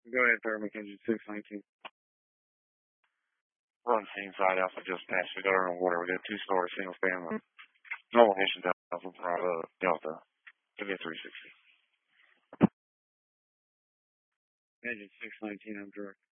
Go ahead, Thermic Engine 619. Run scene side Alpha just passed the gutter and water. We got 2-story single family. Normal Haitian Alpha Bravo Delta. Give me a 360. Engine 619, I'm direct.